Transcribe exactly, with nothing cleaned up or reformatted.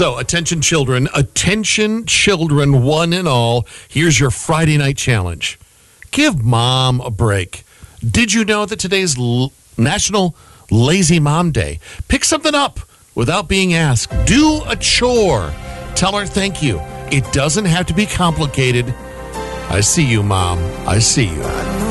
So, attention children, attention children, one and all. Here's your Friday night challenge. Give mom a break. Did you know that today's L- National Lazy Mom Day? Pick something up without being asked. Do a chore. Tell her thank you. It doesn't have to be complicated. I see you, Mom. I see you.